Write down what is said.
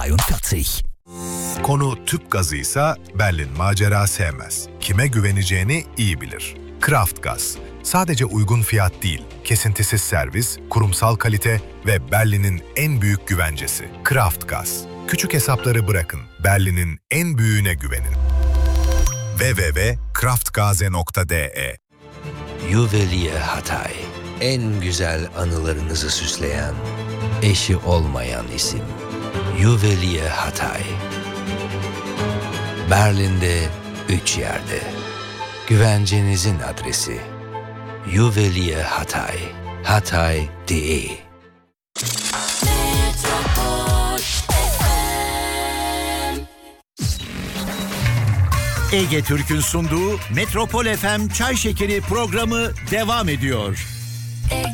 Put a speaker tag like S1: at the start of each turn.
S1: 43.
S2: Konu tüp gazıysa Berlin macera sevmez. Kime güveneceğini iyi bilir. Kraft Gaz. Sadece uygun fiyat değil, kesintisiz servis, kurumsal kalite ve Berlin'in en büyük güvencesi. Kraft Gaz. Küçük hesapları bırakın, Berlin'in en büyüğüne güvenin. www.kraftgaze.de
S3: Juvelier Hatay. En güzel anılarınızı süsleyen, eşi olmayan isim. Juvelier Hatay. Berlin'de 3 yerde. Güvencenizin adresi. Juvelier Hatay. Hatay.de.
S1: Ege Türk'ün sunduğu Metropol FM Çay Şekeri programı devam ediyor.